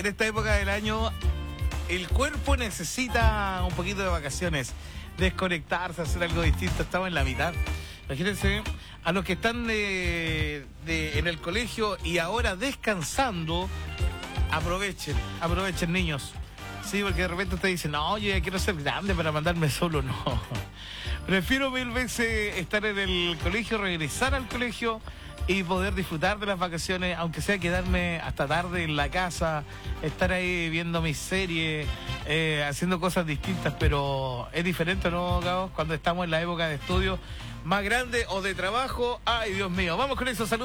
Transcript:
en esta época del año el cuerpo necesita un poquito de vacaciones, desconectarse, hacer algo distinto. Estamos en la mitad. Imagínense, a los que están en el colegio y ahora descansando, aprovechen niños. Sí, porque de repente usted dice, no, yo ya quiero ser grande para mandarme solo. No. Prefiero 1000 veces estar en el colegio, regresar al colegio y poder disfrutar de las vacaciones, aunque sea quedarme hasta tarde en la casa, estar ahí viendo mis series, haciendo cosas distintas, pero es diferente, ¿no, Gabo? Cuando estamos en la época de estudio más grande o de trabajo. Ay, Dios mío, vamos con eso, salud.